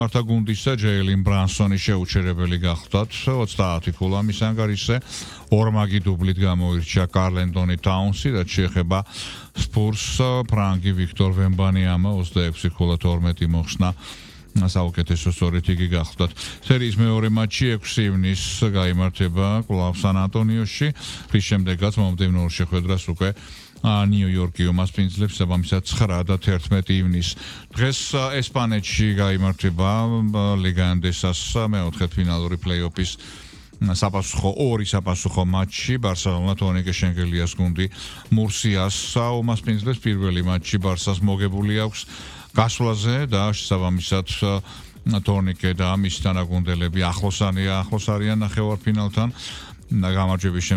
მართა გუნდისა ჯეილინ ბრანსონი შეუჩერებელი გახდათ 30 ქულა მის ანგარიშზე ორმაგი დუბლით გამოირჩა კარლ ენტონი ტაუნსი რაც შეეხება სპურს ფრანგი ვიქტორ ვემბანიამა 26 ქულა 12 მოხსნა საუკეთესო სწორედ იგი გახდათ სერიის მეორე მატჩი 6 ივნისს გაიმართება კლუბ სან ანტონიოში რის შემდეგაც მომდევნო ორ შეხვედრას უკვე ნიუ-იორკი უმასპინძლებს საბამისად 9 და 11 ივნისს დღეს ესპანეთში გაიმართება ლიგა ანდესას მეოთხედფინალური პლეი-ოფის ორი საპასუხო მატჩი ბარსელონა თონიკე შენგელიას გუნდი მურსიას უმასპინძლებს პირველი მატჩი ბარსას მოგებული აქვს გასვლაზე და შესაბამისად თორნიკე და მის თანაგუნდელები ახლოს არიან ნახევარფინალთან გამარჯვების